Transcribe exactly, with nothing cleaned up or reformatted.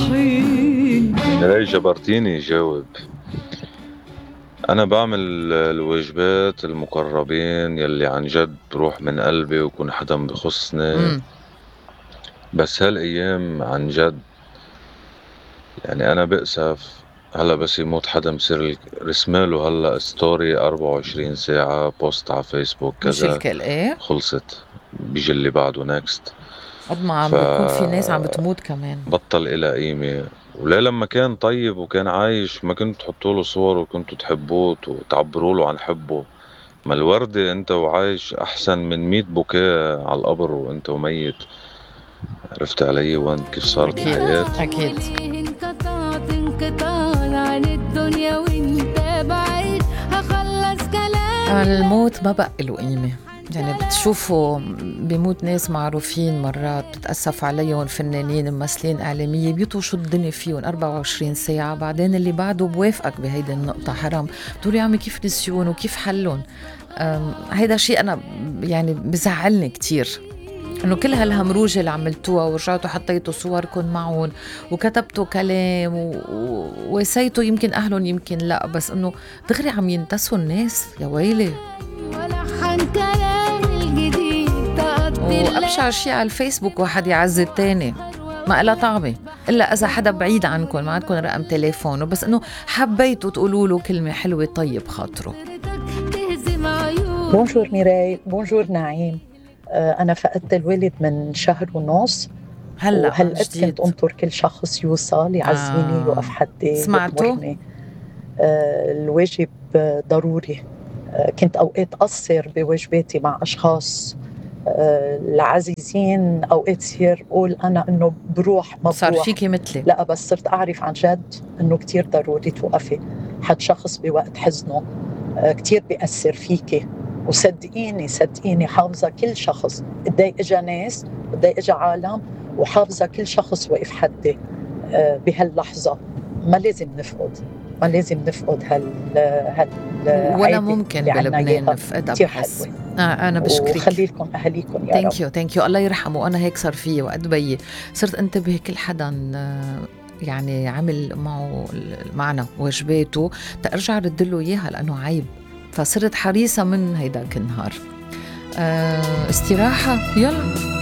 الحين. ليه جبرتيني جاوب. أنا بعمل الواجبات المقربين يلي عن جد بروح من قلبي ويكون حدا بخصني. امم بس هالأيام عن جد يعني أنا بأسف هلا بس يموت حدا بصير رسماله هلا ستوري أربعة وعشرين ساعة بوست على فيسبوك مش كذا الكل ايه، خلصت بيجي اللي بعده نيكست. قد ما عم بيكون في ناس عم فبطل بتموت كمان. إلى قيمة. وليه لما كان طيب وكان عايش ما كنتوا تحطوا له صور وكنتوا تحبوه وتعبروا له عن حبه؟ ما الوردة انت وعايش احسن من مية بوكيه على القبر وانت وميت. عرفت علي وين كيف صارت اكيد الحياة؟ اكيد. انقطعت انقطاع عن الدنيا وانت بعيد هخلص كلام. الموت ما بقى له قيمة. يعني بتشوفوا بيموت ناس معروفين مرات بتتأسف عليهم، فنانين ممثلين إعلامية بيطوشوا الدنيا فيهم أربعة وعشرين ساعة، بعدين اللي بعده بوافقك بهيدي النقطة حرام بتقول يا عمي كيف نسيون وكيف حلون. هيدا شيء أنا يعني بزعلني كتير، إنه كل هالهمروجة اللي عملتوها ورجعتوا حطيتوا صوركم معهم وكتبتوا كلام وسيتوا يمكن أهلهم يمكن لا، بس إنه دغري عم ينتسوا الناس. يا ويلي. وأبشع شيء على الفيسبوك واحد يعزي التاني ما إلا طعمة، إلا إذا حدا بعيد عنكم ما عندكم رقم تليفونه، بس إنه حبيتوا تقولوا له كلمة حلوة طيب خاطره. بونجور ميراي، بونجور نعيم. أنا فقدت الوالد من شهر ونص هلا وهلقد كنت أنطر كل شخص يوصل يعزيني آه. يوقف حدي سمعتوا؟ آه الواجب ضروري. آه كنت أوقات أقصر بواجباتي مع أشخاص آه العزيزين، أوقات صير أقول أنا إنه بروح ما صار بروح. فيكي مثلي. لا بس صرت أعرف عن جد إنه كتير ضروري توقفي حد شخص بوقت حزنه. آه كتير بيأثر فيكي، وصدقيني صدقيني حافظة كل شخص. بدي إجا ناس بدي إجا عالم وحافظة كل شخص وقف حدي آه بهاللحظة. ما لازم نفقد ما لازم نفقد هال هال ولا ممكن بلبنان نفقدها بحس. آه أنا بشكرك وخلي لكم أهليكم يا رب. ثانك يو ثانك يو الله يرحمه. أنا هيك صار فيي وقت بيي صرت انتبه كل حدا يعني عمل معه معنا واجباته تأرجع ردله إياها لأنه عيب، فصرت حريصة من هيداك النهار. آه استراحة يلا.